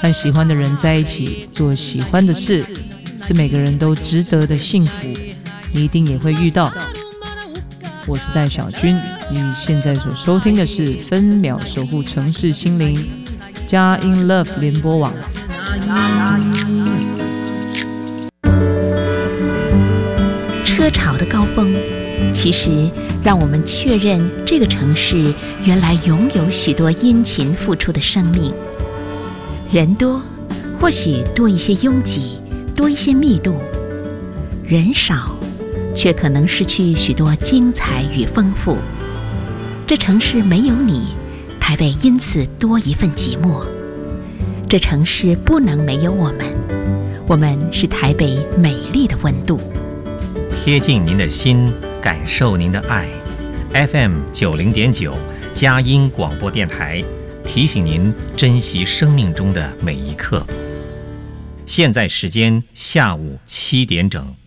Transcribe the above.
和喜欢的人在一起，做喜欢的事，是每个人都值得的幸福，你一定也会遇到。我是戴小军，你现在所收听的是分秒守护城市心灵佳音 Love 联播网。 车潮的高峰，其实让我们确认这个城市原来拥有许多殷勤付出的生命。人多，或许多一些拥挤，多一些密度；人少，却可能失去许多精彩与丰富。这城市没有你，台北因此多一份寂寞。这城市不能没有我们，我们是台北美丽的温度。 贴近您的心，感受您的爱。FM 90.9佳音广播电台提醒您珍惜生命中的每一刻。现在时间下午7点整。